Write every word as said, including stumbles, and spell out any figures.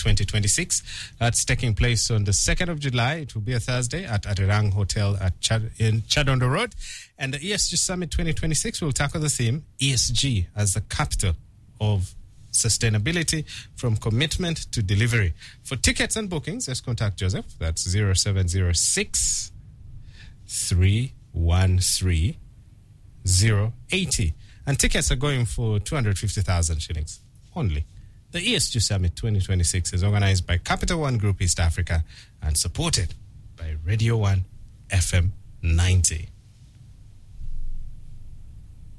twenty twenty-six. That's taking place on the second of July. It will be a Thursday at Arirang Hotel at Chad- in Chadondo Road. And the E S G Summit twenty twenty-six will tackle the theme E S G as the capital of sustainability, from commitment to delivery. For tickets and bookings, let's contact Joseph. That's zero seven zero six, three one three, zero eight zero. And tickets are going for two hundred fifty thousand shillings only. The E S G Summit twenty twenty-six is organized by Capital One Group East Africa and supported by Radio one F M ninety.